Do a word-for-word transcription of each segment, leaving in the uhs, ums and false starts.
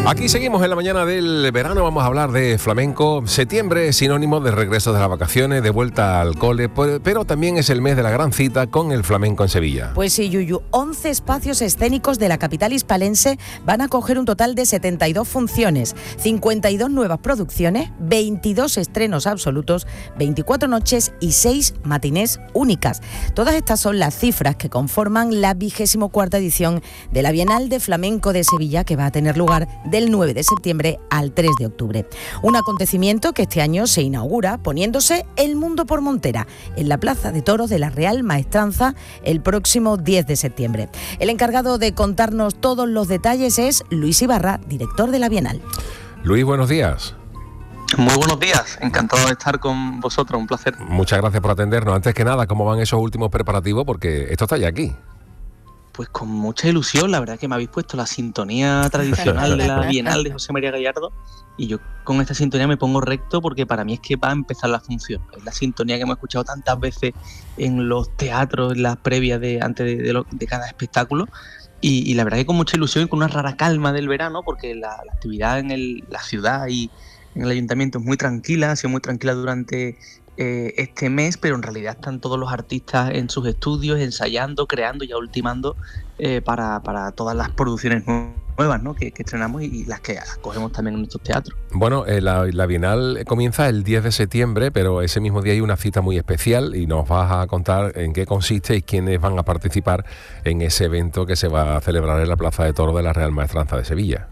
Aquí seguimos en la mañana del verano, vamos a hablar de flamenco. Septiembre es sinónimo de regreso de las vacaciones, de vuelta al cole, pero también es el mes de la gran cita con el flamenco en Sevilla. Pues sí, Yuyu, once espacios escénicos de la capital hispalense van a acoger un total de setenta y dos funciones, cincuenta y dos nuevas producciones, veintidós estrenos absolutos, veinticuatro noches y seis matinés únicas. Todas estas son las cifras que conforman la vigésimo cuarta edición de la Bienal de Flamenco de Sevilla, que va a tener lugar del nueve de septiembre al tres de octubre. Un acontecimiento que este año se inaugura poniéndose el mundo por montera en la Plaza de Toros de la Real Maestranza el próximo diez de septiembre. El encargado de contarnos todos los detalles es Luis Ibarra, director de la Bienal. Luis, buenos días. Muy buenos días, encantado de estar con vosotros, un placer. Muchas gracias por atendernos. Antes que nada, ¿cómo van esos últimos preparativos? Porque esto está ya aquí. Pues con mucha ilusión, la verdad que me habéis puesto la sintonía tradicional de la Bienal de José María Gallardo y yo con esta sintonía me pongo recto porque para mí es que va a empezar la función. Es la sintonía que hemos escuchado tantas veces en los teatros, en las previas de antes de, de, lo, de cada espectáculo y, y la verdad que con mucha ilusión y con una rara calma del verano porque la, la actividad en el, la ciudad y en el ayuntamiento es muy tranquila, ha sido muy tranquila durante Eh, este mes, pero en realidad están todos los artistas en sus estudios ensayando, creando y ya ultimando eh, para, para todas las producciones nuevas, ¿no? que, que estrenamos y, y las que acogemos también en nuestros teatros. Bueno, eh, la, la Bienal comienza el diez de septiembre, pero ese mismo día hay una cita muy especial y nos vas a contar en qué consiste y quiénes van a participar en ese evento que se va a celebrar en la Plaza de Toros de la Real Maestranza de Sevilla.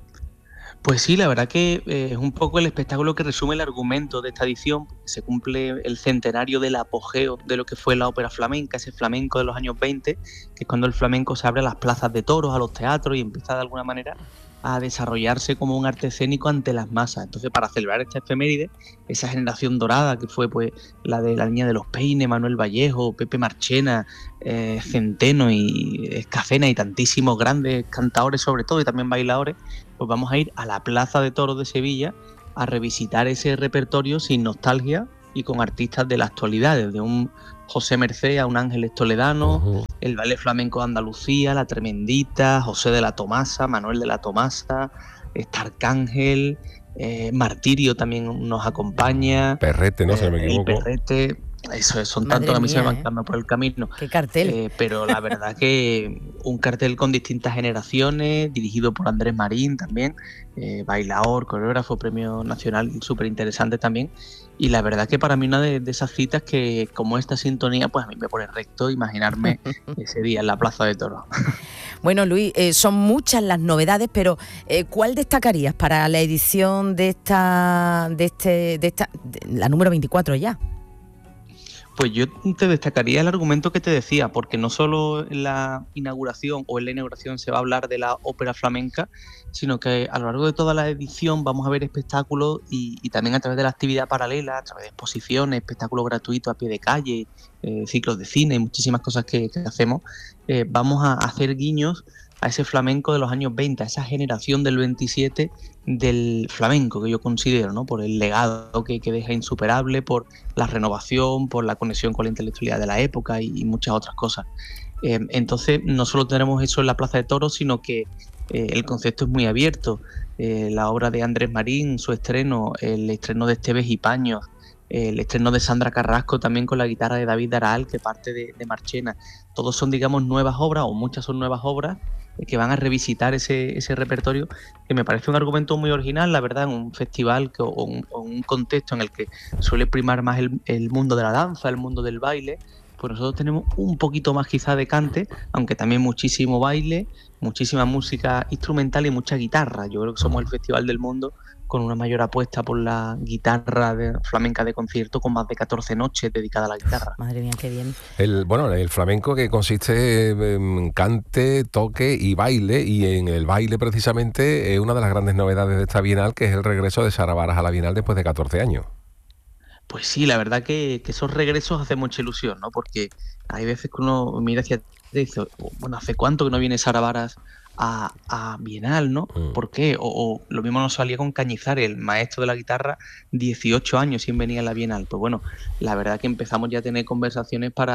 Pues sí, la verdad que eh, es un poco el espectáculo que resume el argumento de esta edición. Se cumple el centenario del apogeo de lo que fue la ópera flamenca, ese flamenco de los años veinte, que es cuando el flamenco se abre a las plazas de toros, a los teatros y empieza de alguna manera a desarrollarse como un arte escénico ante las masas. Entonces, para celebrar esta efeméride, esa generación dorada que fue pues la de la Niña de los Peines, Manuel Vallejo, Pepe Marchena, eh, Centeno y Escacena y tantísimos grandes cantadores sobre todo y también bailadores, pues vamos a ir a la Plaza de Toros de Sevilla a revisitar ese repertorio sin nostalgia y con artistas de la actualidad, desde un José Mercé a un Ángeles Toledano, uh-huh. el Ballet Flamenco de Andalucía, La Tremendita, José de la Tomasa, Manuel de la Tomasa, está Arcángel, eh, Martirio también nos acompaña. Perrete, no eh, se me equivoco. El Perrete, eso son Madre tantos que a mí mía, se me van ¿eh? quedando por el camino. ¡Qué cartel! Eh, pero la verdad que un cartel con distintas generaciones, dirigido por Andrés Marín también, eh, bailador, coreógrafo, premio nacional, súper interesante también. Y la verdad que para mí una de, de esas citas que, como esta sintonía, pues a mí me pone recto imaginarme ese día en la Plaza de Toros. Bueno, Luis, eh, son muchas las novedades, pero eh, ¿cuál destacarías para la edición de esta, de este, de esta, de la número veinticuatro ya? Pues yo te destacaría el argumento que te decía, porque no solo en la inauguración o en la inauguración se va a hablar de la ópera flamenca, sino que a lo largo de toda la edición vamos a ver espectáculos y, y también a través de la actividad paralela, a través de exposiciones, espectáculos gratuitos a pie de calle, eh, ciclos de cine y muchísimas cosas que, que hacemos, eh, vamos a hacer guiños a ese flamenco de los años veinte, a esa generación del veintisiete del flamenco que yo considero, ¿no? Por el legado que, que deja insuperable, por la renovación, por la conexión con la intelectualidad de la época y, y muchas otras cosas. Eh, entonces, no solo tenemos eso en la Plaza de Toros, sino que eh, el concepto es muy abierto. Eh, la obra de Andrés Marín, su estreno, el estreno de Esteves y Paños, el estreno de Sandra Carrasco también con la guitarra de David Araal, que parte de, de Marchena. Todos son, digamos, nuevas obras, o muchas son nuevas obras, que van a revisitar ese, ese repertorio, que me parece un argumento muy original, la verdad, en un festival que, o, un, o un contexto en el que suele primar más el, el mundo de la danza, el mundo del baile. Pues nosotros tenemos un poquito más quizá de cante, aunque también muchísimo baile, muchísima música instrumental y mucha guitarra. Yo creo que somos el festival del mundo con una mayor apuesta por la guitarra de, flamenca de concierto, con más de catorce noches dedicadas a la guitarra. Madre mía, qué bien. El, bueno, el flamenco que consiste en cante, toque y baile, y en el baile precisamente es una de las grandes novedades de esta Bienal, que es el regreso de Sara Varas a la Bienal después de catorce años. Pues sí, la verdad que, que esos regresos hacen mucha ilusión, ¿no? Porque hay veces que uno mira hacia atrás y dice, bueno, ¿hace cuánto que no viene Sara Varas a, a Bienal, ¿no? Mm. ¿Por qué? O, o lo mismo nos salía con Cañizares, el maestro de la guitarra, dieciocho años sin venir a la Bienal. Pues bueno, la verdad que empezamos ya a tener conversaciones para,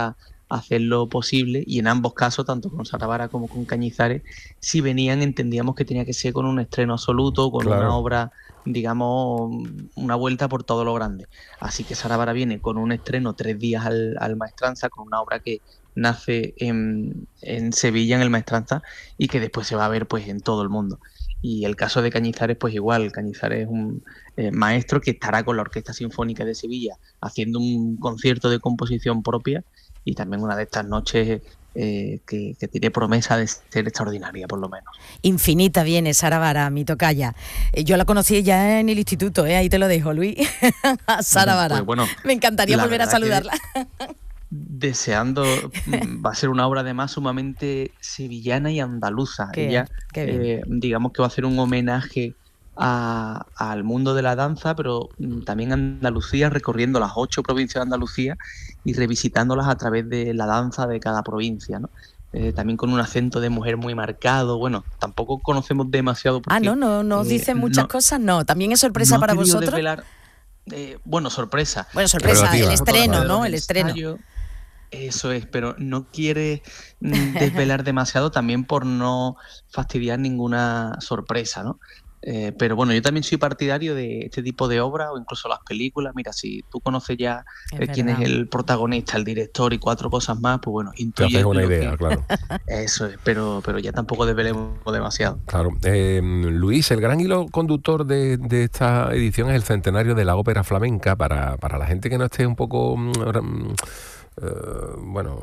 hacer lo posible, y en ambos casos, tanto con Sara Vara como con Cañizares, si venían entendíamos que tenía que ser con un estreno absoluto, con Claro. una obra, digamos, una vuelta por todo lo grande. Así que Sara Vara viene con un estreno tres días al, al Maestranza, con una obra que nace en, en Sevilla, en el Maestranza, y que después se va a ver pues en todo el mundo. Y el caso de Cañizares, pues igual, Cañizares es un eh, maestro que estará con la Orquesta Sinfónica de Sevilla haciendo un concierto de composición propia, y también una de estas noches eh, que, que tiene promesa de ser extraordinaria, por lo menos. Infinita viene Sara Vara, mi tocaya. Eh, Yo la conocí ya en el instituto, ¿eh? Ahí te lo dejo, Luis. Sara Vara. Pues bueno, me encantaría volver a saludarla. Deseando, va a ser una obra además sumamente sevillana y andaluza. Qué, Ella, qué bien. eh, digamos que va a hacer un homenaje a, al mundo de la danza, pero mm, también a Andalucía, recorriendo las ocho provincias de Andalucía y revisitándolas a través de la danza de cada provincia, ¿no? Eh, también con un acento de mujer muy marcado. Bueno, tampoco conocemos demasiado porque, Ah, no, no, nos eh, dicen muchas no, cosas, no. También es sorpresa no he para querido vosotros. desvelar, eh, bueno, sorpresa. Bueno, sorpresa, Relativa. el estreno, Todavía ¿no? los El estreno. ensayos. Eso es, pero no quiere mm, desvelar demasiado también por no fastidiar ninguna sorpresa, ¿no? Eh, pero bueno, yo también soy partidario de este tipo de obras o incluso las películas. Mira, si tú conoces ya Es eh, quién es verdad. el protagonista, el director y cuatro cosas más, pues bueno, Te intuye haces una lo idea, que... claro. Eso es, pero, pero ya tampoco desvelemos demasiado. Claro. Eh, Luis, el gran hilo conductor de, de esta edición es el centenario de la ópera flamenca. Para, para la gente que no esté un poco, mm, mm, eh, bueno,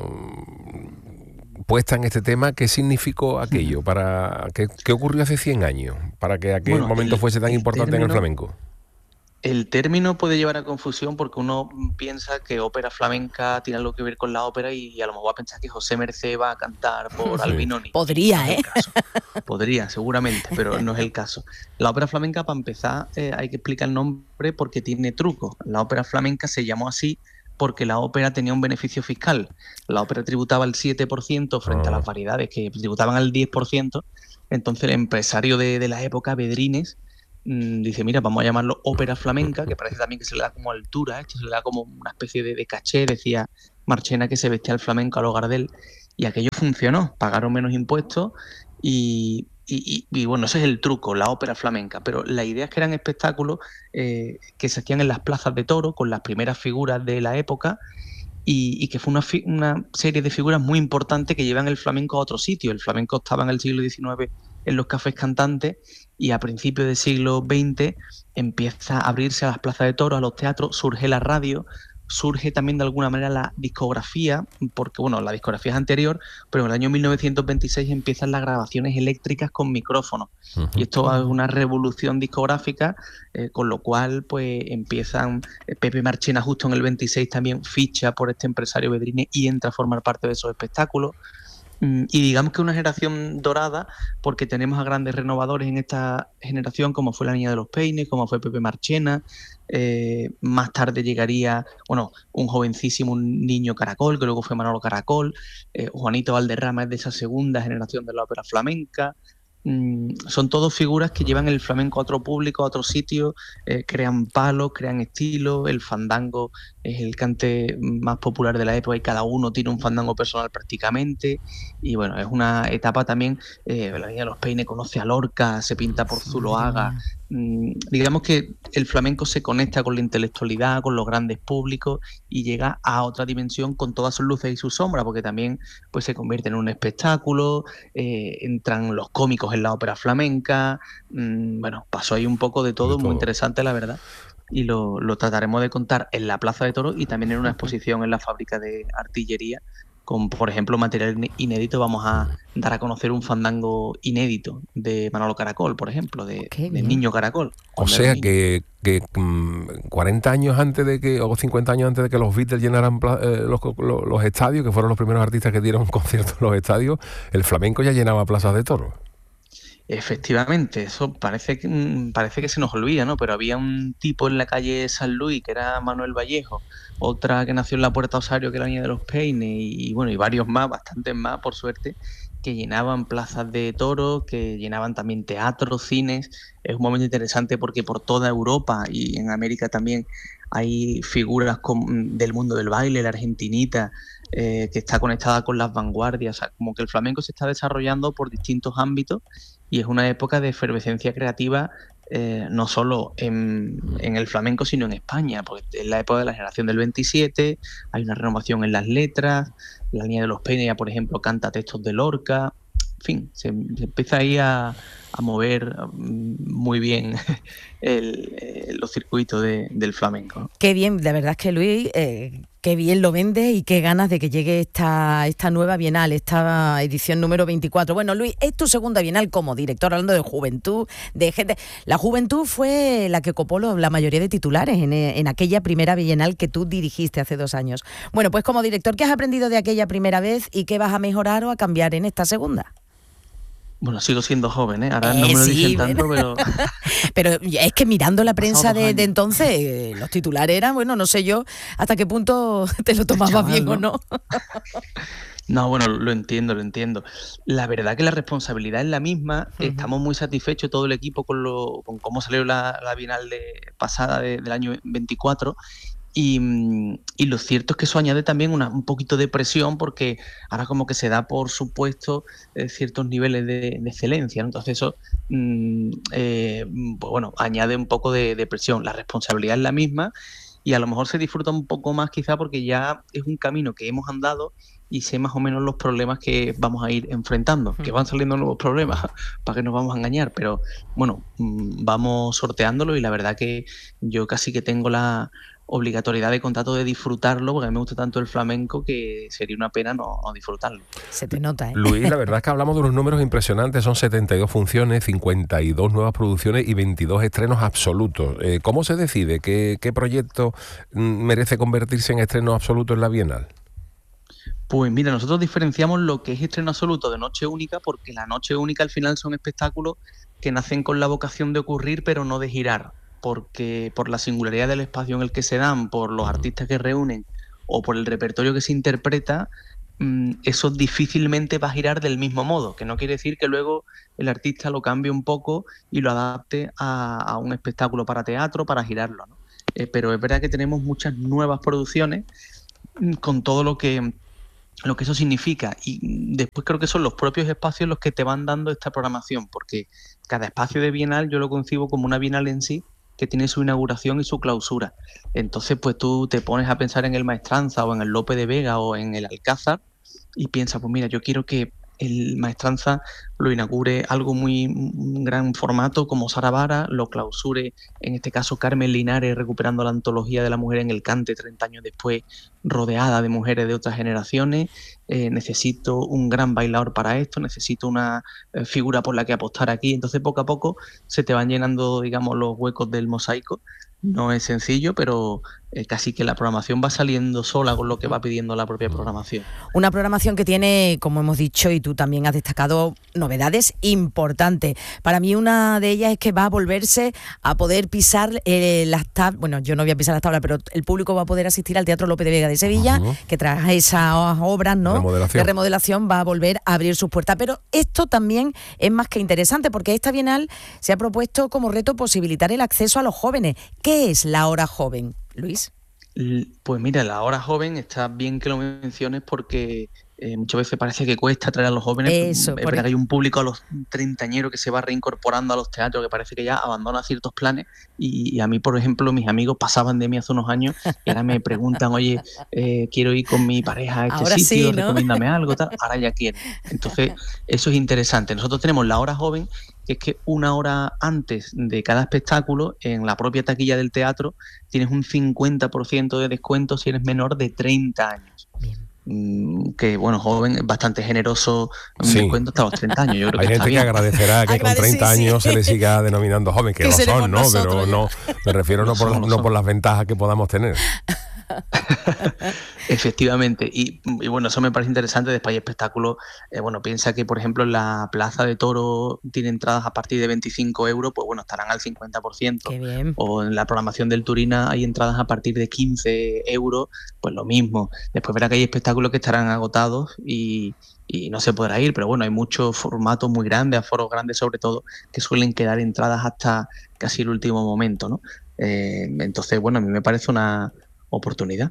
mm, puesta en este tema, ¿qué significó aquello? Para ¿qué, qué ocurrió hace cien años? Para que aquel Bueno, momento el, fuese tan el importante en el término... flamenco. El término puede llevar a confusión porque uno piensa que ópera flamenca tiene algo que ver con la ópera y a lo mejor va a pensar que José Mercé va a cantar por Sí. Albinoni. Podría, No es ¿eh? el caso. Podría, seguramente, pero no es el caso. La ópera flamenca, para empezar, eh, hay que explicar el nombre porque tiene truco. La ópera flamenca se llamó así porque la ópera tenía un beneficio fiscal. La ópera tributaba el siete por ciento frente a Ah. las variedades que tributaban al diez por ciento. Entonces el empresario de, de la época, Bedrines, dice, mira, vamos a llamarlo ópera flamenca, que parece también que se le da como altura, esto se le da como una especie de, de caché, decía Marchena que se vestía el flamenco a lo Gardel, y aquello funcionó, pagaron menos impuestos y, y, y, y bueno, ese es el truco, la ópera flamenca, pero la idea es que eran espectáculos eh, que se hacían en las plazas de toros con las primeras figuras de la época. Y, y que fue una, fi una serie de figuras muy importantes que llevan el flamenco a otro sitio. El flamenco estaba en el siglo diecinueve en los cafés cantantes y a principios del siglo veinte empieza a abrirse a las plazas de toros, a los teatros, surge la radio, surge también de alguna manera la discografía, porque bueno, la discografía es anterior, pero en el año mil novecientos veintiséis empiezan las grabaciones eléctricas con micrófonos. Uh-huh. Y esto es una revolución discográfica, eh, con lo cual pues empiezan, eh, Pepe Marchena justo en el veintiséis también ficha por este empresario Bedrines y entra a formar parte de esos espectáculos. Y digamos que una generación dorada, porque tenemos a grandes renovadores en esta generación, como fue la Niña de los Peines, como fue Pepe Marchena. Eh, más tarde llegaría, bueno, un jovencísimo, un niño Caracol, que luego fue Manolo Caracol. Eh, Juanito Valderrama es de esa segunda generación de la ópera flamenca. Mm, son todos figuras que llevan el flamenco a otro público, a otro sitio, eh, crean palos, crean estilo. El fandango es el cante más popular de la época y cada uno tiene un fandango personal prácticamente. Y bueno, es una etapa también, eh, la Niña de los Peines conoce a Lorca, se pinta por Zuloaga. Mm, digamos que el flamenco se conecta con la intelectualidad, con los grandes públicos y llega a otra dimensión con todas sus luces y sus sombras, porque también pues se convierte en un espectáculo, eh, entran los cómicos en la ópera flamenca. Mm, bueno, pasó ahí un poco de todo, de todo. Muy interesante la verdad, y lo, lo trataremos de contar en la Plaza de Toros y también en una exposición en la Fábrica de Artillería, con, por ejemplo, material inédito. Vamos a dar a conocer un fandango inédito de Manolo Caracol, por ejemplo, de, de Niño Caracol. O sea que, que um, cuarenta años antes de que, o cincuenta años antes de que los Beatles llenaran eh, los, los, los estadios, que fueron los primeros artistas que dieron conciertos en los estadios, el flamenco ya llenaba plazas de toros. Efectivamente, eso parece que, parece que se nos olvida, ¿no? Pero había un tipo en la calle San Luis que era Manuel Vallejo, otra que nació en la Puerta Osario que era la Niña de los Peines y, y bueno, y varios más, bastantes más, por suerte, que llenaban plazas de toros, que llenaban también teatros, cines. Es un momento interesante porque por toda Europa y en América también hay figuras con, del mundo del baile, la argentinita, eh, que está conectada con las vanguardias. O sea, como que el flamenco se está desarrollando por distintos ámbitos y es una época de efervescencia creativa, eh, no solo en, en el flamenco, sino en España, porque es la época de la generación del veintisiete, hay una renovación en las letras, la Niña de los Peña, por ejemplo, canta textos de Lorca. En fin, se, se empieza ahí a, a mover muy bien el, el, los circuitos de, del flamenco. Qué bien, la verdad es que Luis, eh, qué bien lo vende y qué ganas de que llegue esta, esta nueva Bienal, esta edición número veinticuatro. Bueno, Luis, es tu segunda Bienal como director, hablando de juventud, de gente. La juventud fue la que copó lo, la mayoría de titulares en, en aquella primera Bienal que tú dirigiste hace dos años. Bueno, pues como director, ¿qué has aprendido de aquella primera vez y qué vas a mejorar o a cambiar en esta segunda? Bueno, sigo siendo joven, ¿eh? Ahora eh, no me lo sí, dicen tanto, pero... pero es que mirando la prensa de, de entonces, eh, los titulares eran, bueno, no sé yo hasta qué punto te lo tomabas Chaval, bien ¿no? o no. No, bueno, lo entiendo, lo entiendo. La verdad que la responsabilidad es la misma. Uh-huh. Estamos muy satisfechos todo el equipo con, lo, con cómo salió la, la Bienal de, pasada de, del año veinticuatro. Y, y lo cierto es que eso añade también una, un poquito de presión porque ahora como que se da por supuesto eh, ciertos niveles de, de excelencia, ¿no? Entonces eso mm, eh, pues bueno, añade un poco de, de presión. La responsabilidad es la misma y a lo mejor se disfruta un poco más quizá porque ya es un camino que hemos andado y sé más o menos los problemas que vamos a ir enfrentando, que van saliendo nuevos problemas, para que nos vamos a engañar, pero bueno, vamos sorteándolo y la verdad que yo casi que tengo la obligatoriedad de contrato de disfrutarlo, porque a mí me gusta tanto el flamenco que sería una pena no, no disfrutarlo. Se te nota, ¿eh? Luis, la verdad es que hablamos de unos números impresionantes, son setenta y dos funciones, cincuenta y dos nuevas producciones y veintidós estrenos absolutos. Eh, ¿Cómo se decide qué, qué proyecto merece convertirse en estreno absoluto en la Bienal? Pues mira, nosotros diferenciamos lo que es estreno absoluto de noche única, porque la noche única al final son espectáculos que nacen con la vocación de ocurrir pero no de girar, porque por la singularidad del espacio en el que se dan, por los artistas que reúnen o por el repertorio que se interpreta, eso difícilmente va a girar del mismo modo, que no quiere decir que luego el artista lo cambie un poco y lo adapte a, a un espectáculo para teatro, para girarlo, ¿no? Eh, pero es verdad que tenemos muchas nuevas producciones con todo lo que, lo que eso significa, y después creo que son los propios espacios los que te van dando esta programación, porque cada espacio de Bienal yo lo concibo como una Bienal en sí, que tiene su inauguración y su clausura. Entonces, pues tú te pones a pensar en el Maestranza o en el Lope de Vega o en el Alcázar y piensas, pues mira, yo quiero que el Maestranza lo inaugure algo muy un gran formato como Sara Vara, lo clausure, en este caso Carmen Linares, recuperando la antología de la mujer en el cante treinta años después, rodeada de mujeres de otras generaciones. Eh, necesito un gran bailador para esto, necesito una eh, figura por la que apostar aquí. Entonces poco a poco se te van llenando, digamos, los huecos del mosaico. No es sencillo, pero eh, casi que la programación va saliendo sola con lo que va pidiendo la propia programación. Una programación que tiene, como hemos dicho y tú también has destacado, novedades importantes. Para mí una de ellas es que va a volverse a poder pisar eh, las tablas, bueno, yo no voy a pisar las tablas, pero el público va a poder asistir al Teatro Lope de Vega de Sevilla, uh-huh. que tras esas obras, ¿no?, remodelación. de remodelación va a volver a abrir sus puertas. Pero esto también es más que interesante, porque esta Bienal se ha propuesto como reto posibilitar el acceso a los jóvenes. ¿Qué es la hora joven, Luis? Pues mira, la hora joven está bien que lo menciones porque eh, muchas veces parece que cuesta traer a los jóvenes. Eso, es verdad que hay un público a los treintañeros que se va reincorporando a los teatros, que parece que ya abandona ciertos planes y, y a mí, por ejemplo, mis amigos pasaban de mí hace unos años y ahora me preguntan, oye, eh, quiero ir con mi pareja a este ahora sitio, sí, ¿no? recomiéndame algo, tal. Ahora ya quieren. Entonces, eso es interesante. Nosotros tenemos la hora joven, que es que una hora antes de cada espectáculo, en la propia taquilla del teatro, tienes un cincuenta por ciento de descuento si eres menor de treinta años. Bien. Que bueno, joven, bastante generoso, un sí. descuento hasta los treinta años. Yo creo Hay que gente está que bien. agradecerá que Agradece, con treinta sí. años se le siga denominando joven, que, que lo son, ¿no? Pero no, me refiero no por, no por las ventajas que podamos tener. Efectivamente, y, y bueno, eso me parece interesante. Después hay espectáculos, eh, bueno, piensa que por ejemplo en la Plaza de Toros tiene entradas a partir de veinticinco euros, pues bueno, estarán al cincuenta por ciento. Qué bien. O en la programación del Turina hay entradas a partir de quince euros, pues lo mismo. Después verá que hay espectáculos que estarán agotados y, y no se podrá ir, pero bueno, hay muchos formatos muy grandes, aforos grandes sobre todo, que suelen quedar entradas hasta casi el último momento, ¿no? Eh, entonces, bueno, a mí me parece una oportunidad.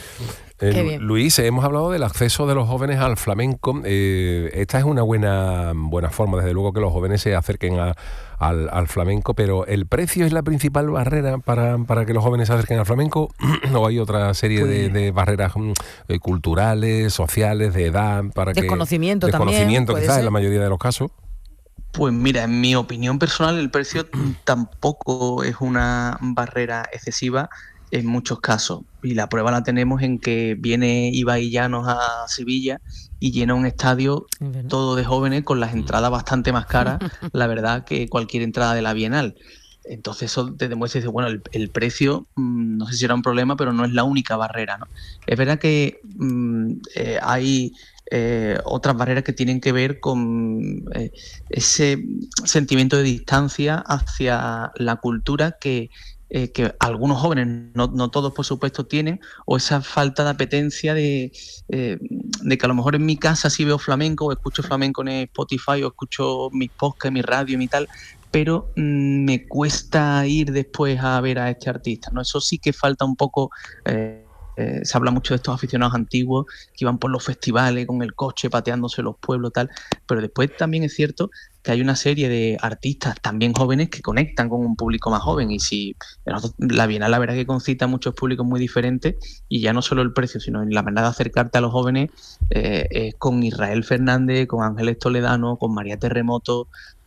Eh, Luis, hemos hablado del acceso de los jóvenes al flamenco. Eh, esta es una buena, buena forma, desde luego, que los jóvenes se acerquen a, al, al flamenco, pero ¿el precio es la principal barrera para, para que los jóvenes se acerquen al flamenco? ¿O hay otra serie pues, de, de barreras eh, culturales, sociales, de edad? Para desconocimiento que, también. Desconocimiento quizás en la mayoría de los casos. Pues mira, en mi opinión personal, el precio tampoco es una barrera excesiva en muchos casos. Y la prueba la tenemos en que viene Ibai Llanos a Sevilla y llena un estadio todo de jóvenes con las entradas bastante más caras, la verdad, que cualquier entrada de la Bienal. Entonces eso te demuestra, dice, bueno, el, el precio mmm, no sé si era un problema, pero no es la única barrera, ¿no? Es verdad que mmm, eh, hay eh, otras barreras que tienen que ver con eh, ese sentimiento de distancia hacia la cultura que Eh, que algunos jóvenes, no, no todos por supuesto, tienen, o esa falta de apetencia de, eh, de que a lo mejor en mi casa sí veo flamenco, o escucho flamenco en Spotify, o escucho mis podcasts, mi radio y mi tal, pero mmm, me cuesta ir después a ver a este artista, ¿no? Eso sí que falta un poco. eh, Eh, se habla mucho de estos aficionados antiguos que iban por los festivales con el coche pateándose los pueblos, tal, pero después también es cierto que hay una serie de artistas también jóvenes que conectan con un público más joven, y si la Bienal, la verdad que concita a muchos públicos muy diferentes, y ya no solo el precio, sino en la manera de acercarte a los jóvenes eh, es con Israel Fernández, con Ángeles Toledano, con María Terremoto,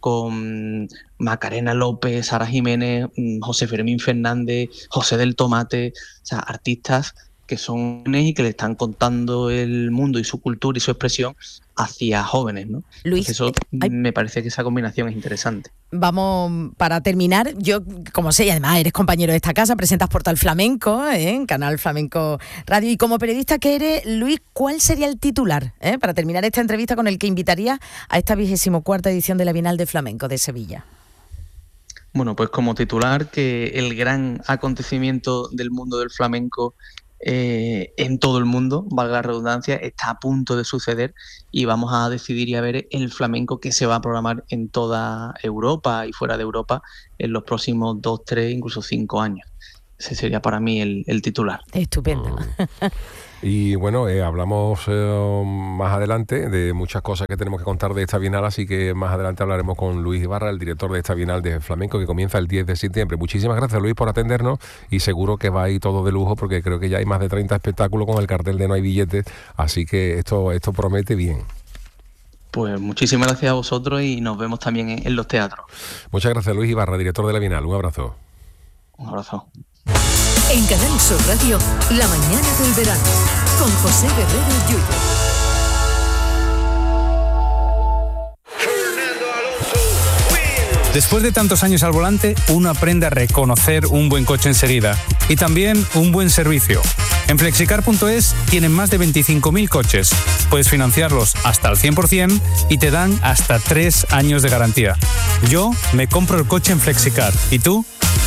con Macarena López, Sara Jiménez, José Fermín Fernández, José del Tomate, o sea, artistas que son jóvenes y que le están contando el mundo y su cultura y su expresión hacia jóvenes, ¿no? Luis, eso hay... me parece que esa combinación es interesante. Vamos, para terminar, yo, como sé, y además eres compañero de esta casa, presentas Portal Flamenco, ¿eh? En Canal Flamenco Radio, y como periodista que eres, Luis, ¿cuál sería el titular, eh? para terminar esta entrevista, con el que invitaría a esta vigésimo cuarta edición de la Bienal de Flamenco de Sevilla? Bueno, pues como titular, que el gran acontecimiento del mundo del flamenco Eh, en todo el mundo, valga la redundancia, está a punto de suceder, y vamos a decidir y a ver el flamenco que se va a programar en toda Europa y fuera de Europa en los próximos dos, tres, incluso cinco años. Ese sería para mí el, el titular. Estupendo. Mm. Y bueno, eh, hablamos eh, más adelante de muchas cosas que tenemos que contar de esta Bienal, así que más adelante hablaremos con Luis Ibarra, el director de esta Bienal de Flamenco, que comienza el diez de septiembre. Muchísimas gracias, Luis, por atendernos, y seguro que va a ir todo de lujo, porque creo que ya hay más de treinta espectáculos con el cartel de No hay billetes, así que esto, esto promete bien. Pues muchísimas gracias a vosotros, y nos vemos también en, en los teatros. Muchas gracias, Luis Ibarra, director de la Bienal. Un abrazo. Un abrazo. En Canal Sur Radio, La mañana del verano, con José Guerrero Yuyo. Después de tantos años al volante, uno aprende a reconocer un buen coche enseguida, y también un buen servicio. En flexicar punto es tienen más de veinticinco mil coches. Puedes financiarlos hasta el cien por ciento y te dan hasta tres años de garantía. Yo me compro el coche en Flexicar. ¿Y tú?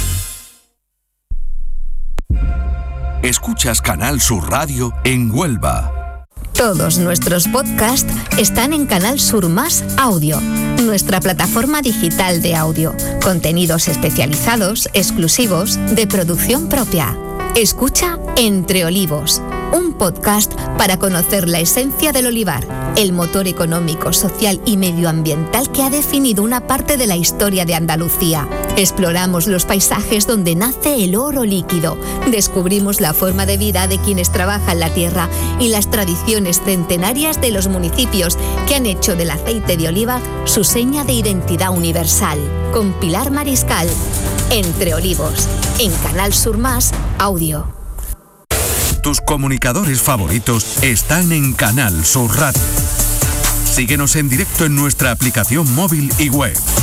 Escuchas Canal Sur Radio en Huelva. Todos nuestros podcasts están en Canal Sur Más Audio, nuestra plataforma digital de audio. Contenidos especializados, exclusivos, de producción propia. Escucha Entre Olivos, un podcast para conocer la esencia del olivar, el motor económico, social y medioambiental que ha definido una parte de la historia de Andalucía. Exploramos los paisajes donde nace el oro líquido, descubrimos la forma de vida de quienes trabajan la tierra y las tradiciones centenarias de los municipios que han hecho del aceite de oliva su seña de identidad universal. Con Pilar Mariscal, Entre Olivos, en Canal Sur Más Audio. Tus comunicadores favoritos están en Canal Sur Radio. Síguenos en directo en nuestra aplicación móvil y web.